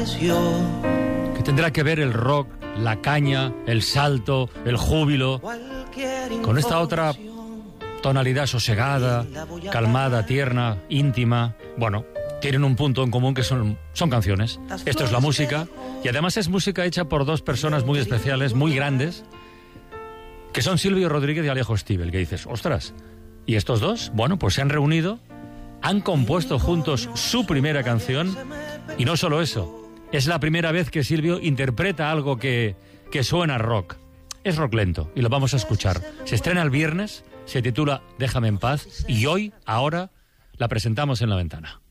¿Qué tendrá que ver el rock, la caña, el salto, el júbilo, con esta otra tonalidad sosegada, calmada, tierna, íntima? Bueno, tienen un punto en común que son canciones. Esto es la música, y además es música hecha por dos personas muy especiales, muy grandes, que son Silvio Rodríguez y Alejo Stivel, que dices, ostras, ¿y estos dos? Bueno, pues se han reunido, han compuesto juntos su primera canción, y no solo eso, es la primera vez que Silvio interpreta algo que suena rock. Es rock lento, y lo vamos a escuchar. Se estrena el viernes, se titula Déjame en paz, y hoy, ahora, la presentamos en La Ventana.